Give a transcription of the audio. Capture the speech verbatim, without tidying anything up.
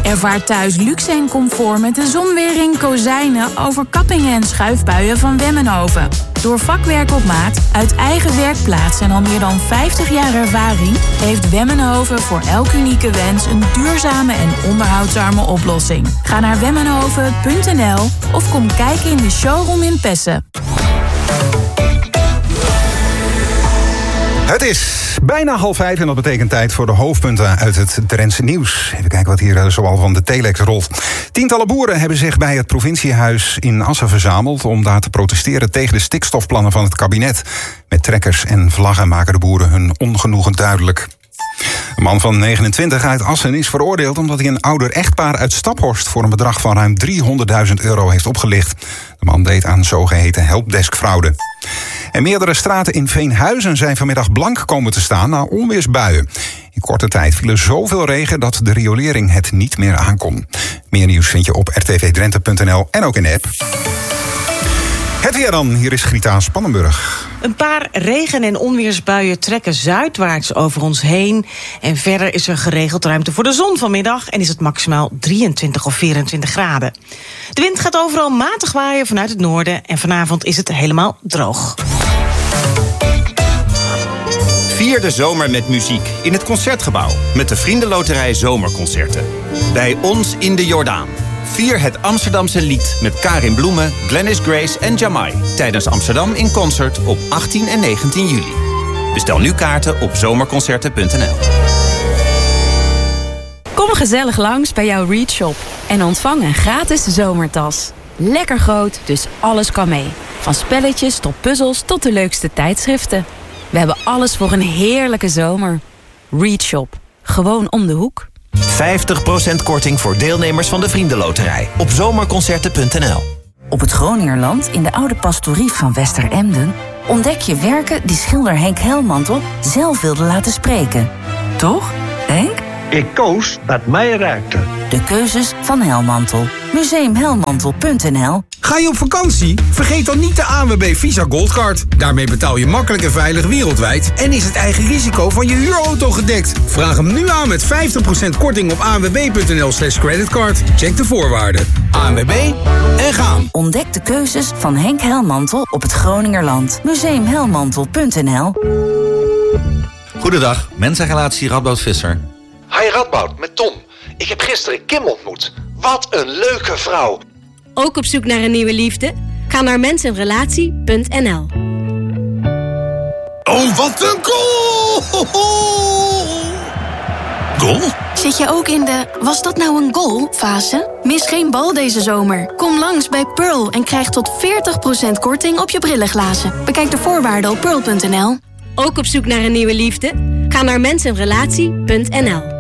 Ervaar thuis luxe en comfort met de zonwering, kozijnen, overkappingen en schuifbuien van Wemmenhoven. Door vakwerk op maat, uit eigen werkplaats en al meer dan vijftig jaar ervaring heeft Wemmenhoven voor elk unieke wens een duurzame en onderhoudsarme oplossing. Ga naar wemmenhoven punt n l of kom kijken in de showroom in Pessen. Het is bijna half vijf en dat betekent tijd voor de hoofdpunten uit het Drentse nieuws. Even kijken wat hier zoal van de telex rolt. Tientallen boeren hebben zich bij het provinciehuis in Assen verzameld om daar te protesteren tegen de stikstofplannen van het kabinet. Met trekkers en vlaggen maken de boeren hun ongenoegen duidelijk. Een man van negenentwintig uit Assen is veroordeeld omdat hij een ouder echtpaar uit Staphorst voor een bedrag van ruim driehonderdduizend euro heeft opgelicht. De man deed aan zogeheten helpdeskfraude. En meerdere straten in Veenhuizen zijn vanmiddag blank komen te staan na onweersbuien. In korte tijd viel er zoveel regen dat de riolering het niet meer aankon. Meer nieuws vind je op r t v drenthe punt n l en ook in de app. Het weer dan, hier is Grieta Spannenburg. Een paar regen- en onweersbuien trekken zuidwaarts over ons heen. En verder is er geregeld ruimte voor de zon vanmiddag en is het maximaal drieëntwintig of vierentwintig graden. De wind gaat overal matig waaien vanuit het noorden en vanavond is het helemaal droog. Vier de zomer met muziek in het Concertgebouw met de Vriendenloterij Zomerconcerten. Bij ons in de Jordaan. Vier het Amsterdamse lied met Karin Bloemen, Glennis Grace en Jamai tijdens Amsterdam in Concert op achttien en negentien juli. Bestel nu kaarten op zomerconcerten punt n l. Kom gezellig langs bij jouw Read Shop en ontvang een gratis zomertas. Lekker groot, dus alles kan mee. Van spelletjes tot puzzels tot de leukste tijdschriften. We hebben alles voor een heerlijke zomer. Read Shop. Gewoon om de hoek. vijftig procent korting voor deelnemers van de Vriendenloterij op zomerconcerten punt n l. Op het Groningerland in de oude pastorie van Westeremden ontdek je werken die schilder Henk Helmantel zelf wilde laten spreken. Toch, Henk? Ik koos wat mij raakte. De keuzes van Helmantel. museum helmantel punt n l. Ga je op vakantie? Vergeet dan niet de A N W B Visa Goldcard. Daarmee betaal je makkelijk en veilig wereldwijd en is het eigen risico van je huurauto gedekt. Vraag hem nu aan met vijftig procent korting op a n w b punt n l slash creditcard. Check de voorwaarden. A N W B en gaan. Ontdek de keuzes van Henk Helmantel op het Groningerland. museum helmantel punt n l. Goedendag, mensenrelatie Radboud Visser. Hi Radboud, met Tom. Ik heb gisteren Kim ontmoet. Wat een leuke vrouw. Ook op zoek naar een nieuwe liefde? Ga naar mensenrelatie punt n l. Oh, wat een goal! Goal? Zit je ook in de was dat nou een goal fase? Mis geen bal deze zomer. Kom langs bij Pearl en krijg tot veertig procent korting op je brillenglazen. Bekijk de voorwaarden op pearl punt n l. Ook op zoek naar een nieuwe liefde? Ga naar mensenrelatie punt n l.